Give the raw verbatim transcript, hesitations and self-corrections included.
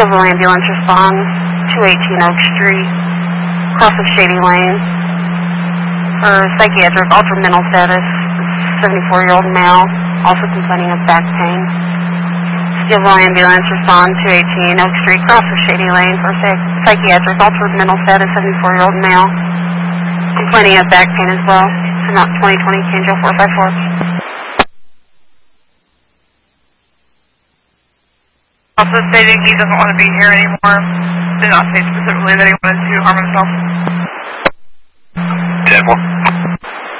Steelville ambulance respond, two eighteen Oak Street, cross of Shady Lane. For psychiatric altered mental status, seventy-four-year-old male, also complaining of back pain. Steelville ambulance respond, two eighteen Oak Street, cross of Shady Lane. For psych psychiatric altered mental status, seventy-four-year-old male, complaining of back pain as well. Not twenty twenty Canjo four five four. Also stating he doesn't want to be here anymore. Did not say specifically that he wanted to harm himself. ten one.